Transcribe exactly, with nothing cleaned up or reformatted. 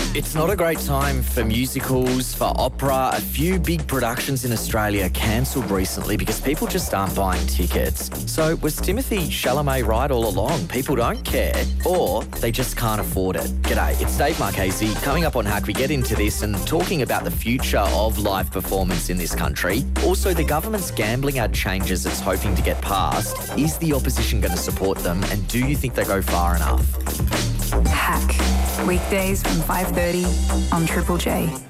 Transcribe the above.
It's not a great time for musicals, for opera. A few big productions in Australia cancelled recently because people just aren't buying tickets. So was Timothy Chalamet right all along? People don't care, or they just can't afford it. G'day, it's Dave Marchese. Coming up on Hack, we get into this and talking about the future of live performance in this country. Also, the government's Gambling Act changes it's hoping to get passed. Is the opposition going to support them, and do you think they go far enough? Hack. Weekdays from five thirty on Triple J.